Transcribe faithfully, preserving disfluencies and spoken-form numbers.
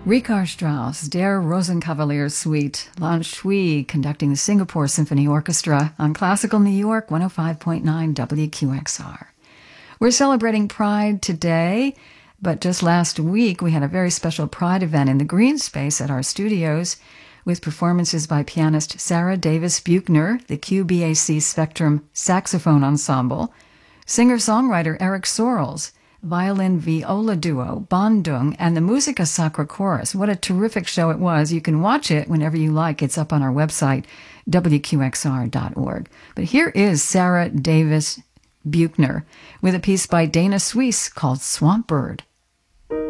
Richard Strauss, Der Rosenkavalier Suite, Lan Shui conducting the Singapore Symphony Orchestra on Classical New York one oh five point nine W Q X R. We're celebrating Pride today, but just last week we had a very special Pride event in the Green Space at our studios with performances by pianist Sarah Davis Buchner, the Q B A C Spectrum Saxophone Ensemble, singer-songwriter Eric Sorrells, violin-viola duo, Bandung, and the Musica Sacra Chorus. What a terrific show it was. You can watch it whenever you like. It's up on our website, W Q X R dot org. But here is Sarah Davis Buchner with a piece by Dana Suisse called Swamp Bird.